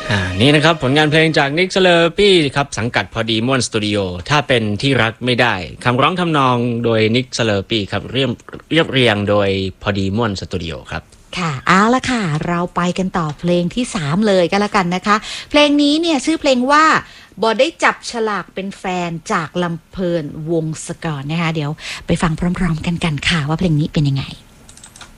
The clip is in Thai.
นี่นะครับผลงานเพลงจากนิกเซเลอร์ปี้ครับสังกัดพอดีม่วนสตูดิโอถ้าเป็นที่รักไม่ได้คำร้องทำนองโดยนิกเซเลอร์ปี้ครับเรียบเรียงโดยพอดีม่วนสตูดิโอครับค่ะเอาละค่ะเราไปกันต่อเพลงที่3เลยก็แล้วกันนะคะเพลงนี้เนี่ยชื่อเพลงว่าบ่ได้จับฉลากเป็นแฟนจากลำเพลินวงศกรนะคะเดี๋ยวไปฟังพร้อมๆกันค่ะว่าเพลงนี้เป็นยังไง